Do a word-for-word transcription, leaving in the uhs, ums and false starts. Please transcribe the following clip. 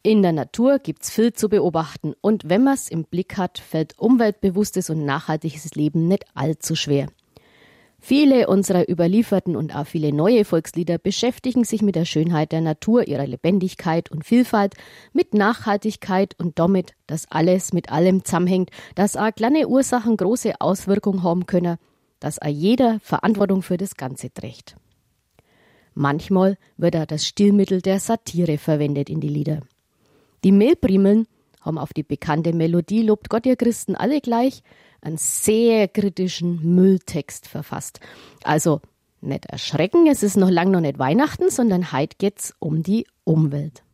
In der Natur gibt's viel zu beobachten und wenn man's im Blick hat, fällt umweltbewusstes und nachhaltiges Leben nicht allzu schwer. Viele unserer überlieferten und auch viele neue Volkslieder beschäftigen sich mit der Schönheit der Natur, ihrer Lebendigkeit und Vielfalt, mit Nachhaltigkeit und damit, dass alles mit allem zusammenhängt, dass auch kleine Ursachen große Auswirkungen haben können, dass auch jeder Verantwortung für das Ganze trägt. Manchmal wird auch das Stilmittel der Satire verwendet in die Lieder. Die Mehlprimeln haben auf die bekannte Melodie Lobt Gott ihr Christen alle gleich einen sehr kritischen Mülltext verfasst. Also nicht erschrecken, es ist noch lang noch nicht Weihnachten, sondern heute geht's um die Umwelt.